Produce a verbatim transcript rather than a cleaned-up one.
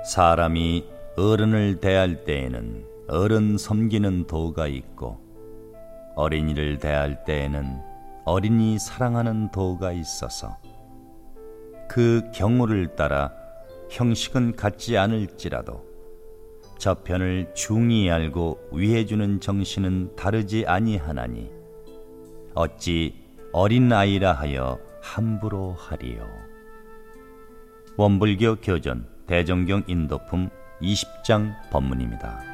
사람이 어른을 대할 때에는 어른 섬기는 도가 있고 어린이를 대할 때에는 어린이 사랑하는 도가 있어서 그 경우를 따라 형식은 같지 않을지라도 저편을 중히 알고 위해주는 정신은 다르지 아니하나니 어찌 어린아이라 하여 함부로 하리요. 원불교 교전 대정경 인도품 이십 장 법문입니다.